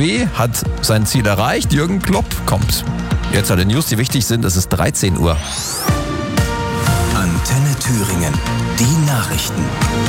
DFB hat sein Ziel erreicht. Jürgen Klopp kommt. Jetzt alle News, die wichtig sind. Es ist 13 Uhr. Antenne Thüringen. Die Nachrichten.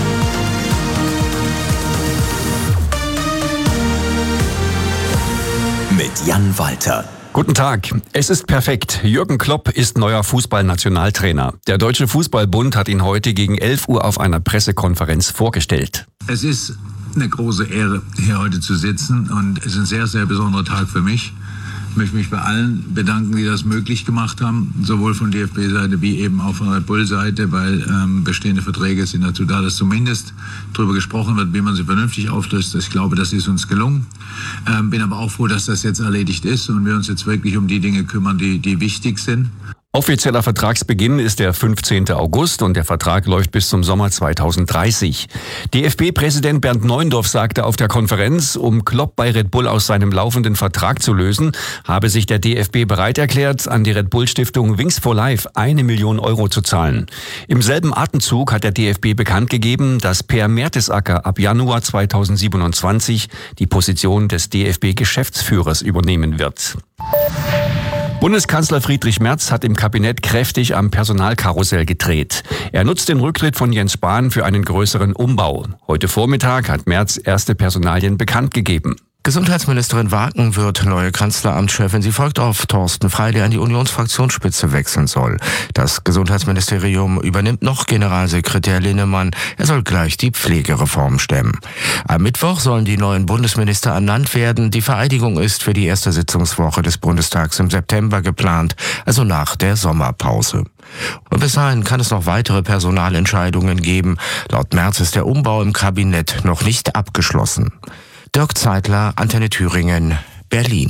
Mit Jan Walter. Guten Tag. Es ist perfekt. Jürgen Klopp ist neuer Fußballnationaltrainer. Der Deutsche Fußballbund hat ihn heute gegen 11 Uhr auf einer Pressekonferenz vorgestellt. Es ist eine große Ehre, hier heute zu sitzen, und es ist ein sehr, sehr besonderer Tag für mich. Ich möchte mich bei allen bedanken, die das möglich gemacht haben, sowohl von DFB-Seite wie eben auch von Red Bull-Seite, weil bestehende Verträge sind dazu da, dass zumindest darüber gesprochen wird, wie man sie vernünftig auflöst. Ich glaube, das ist uns gelungen. Bin aber auch froh, dass das jetzt erledigt ist und wir uns jetzt wirklich um die Dinge kümmern, die wichtig sind. Offizieller Vertragsbeginn ist der 15. August und der Vertrag läuft bis zum Sommer 2030. DFB-Präsident Bernd Neuendorf sagte auf der Konferenz, um Klopp bei Red Bull aus seinem laufenden Vertrag zu lösen, habe sich der DFB bereit erklärt, an die Red Bull-Stiftung Wings for Life 1 Million Euro zu zahlen. Im selben Atemzug hat der DFB bekannt gegeben, dass Per Mertesacker ab Januar 2027 die Position des DFB-Geschäftsführers übernehmen wird. Bundeskanzler Friedrich Merz hat im Kabinett kräftig am Personalkarussell gedreht. Er nutzt den Rücktritt von Jens Spahn für einen größeren Umbau. Heute Vormittag hat Merz erste Personalien bekannt gegeben. Gesundheitsministerin Waken wird neue Kanzleramtschefin. Sie folgt auf Thorsten Frey, der an die Unionsfraktionsspitze wechseln soll. Das Gesundheitsministerium übernimmt noch Generalsekretär Linnemann. Er soll gleich die Pflegereform stemmen. Am Mittwoch sollen die neuen Bundesminister ernannt werden. Die Vereidigung ist für die erste Sitzungswoche des Bundestags im September geplant, also nach der Sommerpause. Und bis dahin kann es noch weitere Personalentscheidungen geben. Laut Merz ist der Umbau im Kabinett noch nicht abgeschlossen. Dirk Zeitler, Antenne Thüringen, Berlin.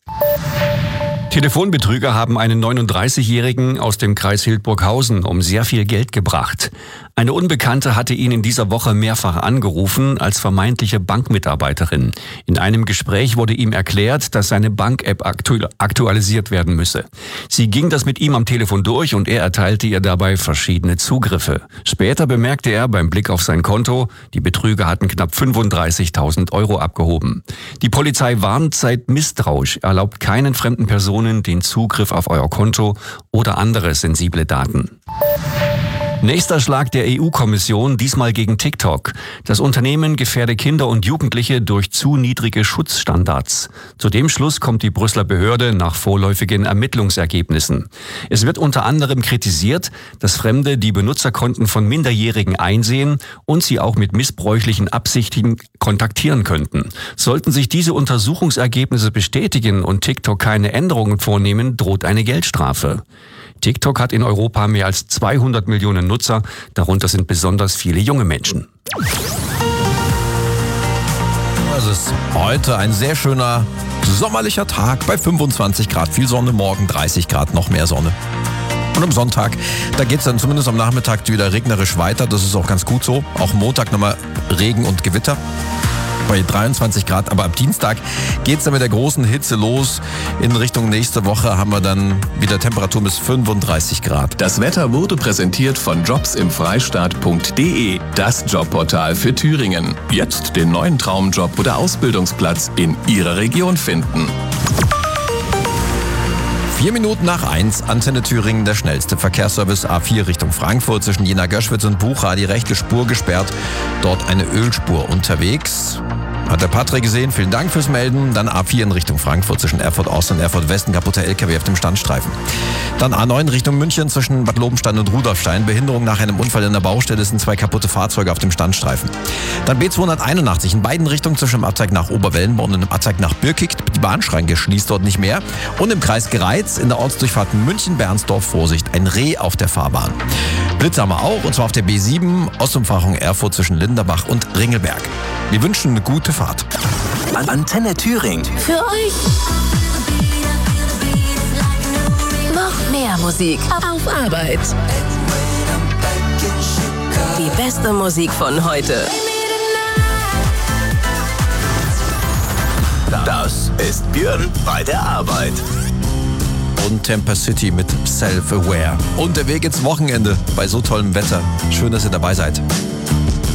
Telefonbetrüger haben einen 39-Jährigen aus dem Kreis Hildburghausen um sehr viel Geld gebracht. Eine Unbekannte hatte ihn in dieser Woche mehrfach angerufen als vermeintliche Bankmitarbeiterin. In einem Gespräch wurde ihm erklärt, dass seine Bank-App aktualisiert werden müsse. Sie ging das mit ihm am Telefon durch und er erteilte ihr dabei verschiedene Zugriffe. Später bemerkte er beim Blick auf sein Konto, die Betrüger hatten knapp 35.000 Euro abgehoben. Die Polizei warnt, seid misstrauisch, erlaubt keinen fremden Personen den Zugriff auf euer Konto oder andere sensible Daten. Nächster Schlag der EU-Kommission, diesmal gegen TikTok. Das Unternehmen gefährde Kinder und Jugendliche durch zu niedrige Schutzstandards. Zu dem Schluss kommt die Brüsseler Behörde nach vorläufigen Ermittlungsergebnissen. Es wird unter anderem kritisiert, dass Fremde die Benutzerkonten von Minderjährigen einsehen und sie auch mit missbräuchlichen Absichten kontaktieren könnten. Sollten sich diese Untersuchungsergebnisse bestätigen und TikTok keine Änderungen vornehmen, droht eine Geldstrafe. TikTok hat in Europa mehr als 200 Millionen Nutzer, darunter sind besonders viele junge Menschen. Es ist heute ein sehr schöner sommerlicher Tag bei 25 Grad, viel Sonne, morgen 30 Grad, noch mehr Sonne. Und am Sonntag, da geht es dann zumindest am Nachmittag wieder regnerisch weiter, das ist auch ganz gut so. Auch Montag nochmal Regen und Gewitter bei 23 Grad, aber ab Dienstag geht es dann mit der großen Hitze los. In Richtung nächste Woche haben wir dann wieder Temperatur bis 35 Grad. Das Wetter wurde präsentiert von jobsimfreistaat.de, das Jobportal für Thüringen. Jetzt den neuen Traumjob oder Ausbildungsplatz in Ihrer Region finden. 4 Minuten nach 1, Antenne Thüringen, der schnellste Verkehrsservice A4 Richtung Frankfurt zwischen Jena-Göschwitz und Bucha, die rechte Spur gesperrt, dort eine Ölspur unterwegs. Hat der Patrick gesehen, vielen Dank fürs Melden. Dann A4 in Richtung Frankfurt zwischen Erfurt Ost und Erfurt West, ein kaputter LKW auf dem Standstreifen. Dann A9 Richtung München zwischen Bad Lobenstein und Rudolfstein, Behinderung nach einem Unfall in der Baustelle, sind 2 kaputte Fahrzeuge auf dem Standstreifen. Dann B281 in beiden Richtungen zwischen dem Abzweig nach Oberwellenborn und dem Abzweig nach Birkig, die Bahnschranke schließt dort nicht mehr. Und im Kreis Greiz in der Ortsdurchfahrt München-Bernsdorf, Vorsicht, ein Reh auf der Fahrbahn. Blitz haben wir auch, und zwar auf der B7, Ostumfahrung Erfurt zwischen Linderbach und Ringelberg. Wir wünschen eine gute Fahrt. Antenne Thüringen. Für euch noch mehr Musik auf Arbeit. Die beste Musik von heute. Das ist Björn bei der Arbeit. Und Temper City mit Self-Aware. Und der Weg ins Wochenende bei so tollem Wetter. Schön, dass ihr dabei seid.